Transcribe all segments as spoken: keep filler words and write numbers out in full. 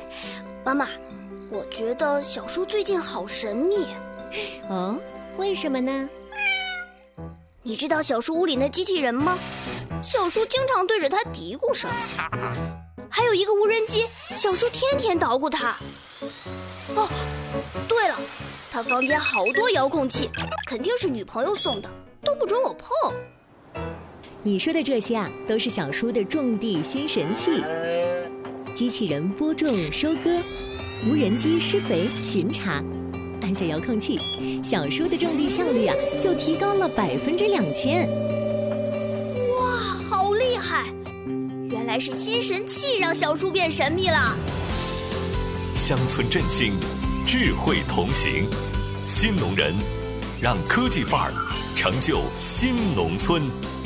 妈妈，我觉得小叔最近好神秘。 哦，为什么呢？ 你知道小叔屋里那机器人吗？小叔经常对着它嘀咕什么。还有一个无人机，小叔天天捣鼓它。哦，对了，他房间好多遥控器，肯定是女朋友送的，都不准我碰。 你说的这些啊，都是小叔的种地新神器：机器人播种收割，无人机施肥巡查。按下遥控器，小叔的种地效率啊就提高了百分之两千。 哇，好厉害！原来是新神器让小叔变神秘了。 乡村振兴，智慧同行，新农人，让科技范儿成就新农村。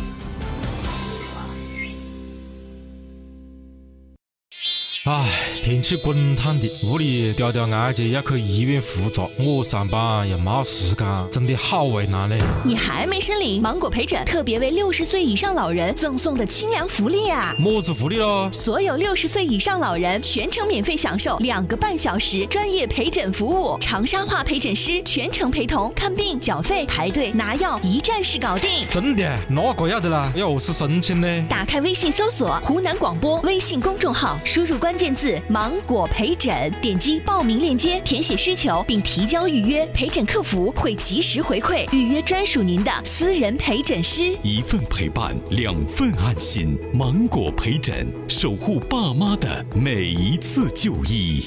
唉，天气滚烫的，屋里条条挨着要去医院复查，我上班又没时间，真的好为难嘞。 你还没申领芒果陪诊特别为六十岁以上老人赠送的清凉福利啊！ 么子福利咯？ 所有六十岁以上老人全程免费享受两个半小时专业陪诊服务，长沙话陪诊师全程陪同，看病、缴费、排队、拿药，一站式搞定。 真的？那个要得啦，要何是申请呢？ 打开微信搜索湖南广播微信公众号，输入关键字芒果陪诊，点击报名链接，填写需求并提交预约，陪诊客服会及时回馈，预约专属您的私人陪诊师。 一份陪伴，两份安心。芒果陪诊，守护爸妈的每一次就医。